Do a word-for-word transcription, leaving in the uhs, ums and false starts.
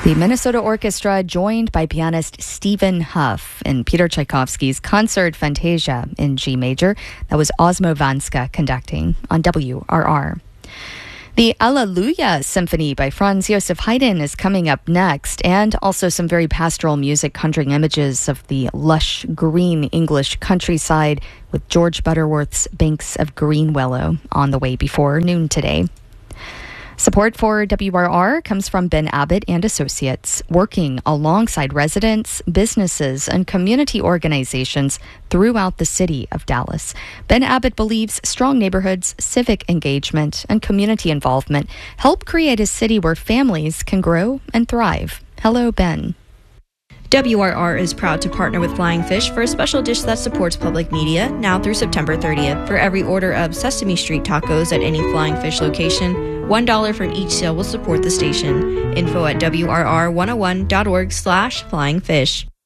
The Minnesota Orchestra joined by pianist Stephen Huff in Peter Tchaikovsky's Concert Fantasia in G major. That was Osmo Vanska conducting on W R R. The Alleluia Symphony by Franz Josef Haydn is coming up next, and also some very pastoral music conjuring images of the lush green English countryside with George Butterworth's Banks of Greenwellow on the way before noon today. Support for W R R comes from Ben Abbott and Associates, working alongside residents, businesses, and community organizations throughout the city of Dallas. Ben Abbott believes strong neighborhoods, civic engagement, and community involvement help create a city where families can grow and thrive. Hello, Ben. W R R is proud to partner with Flying Fish for a special dish that supports public media now through September thirtieth. For every order of Sesame Street tacos at any Flying Fish location, one dollar from each sale will support the station. Info at W R R one oh one dot org slash flying fish.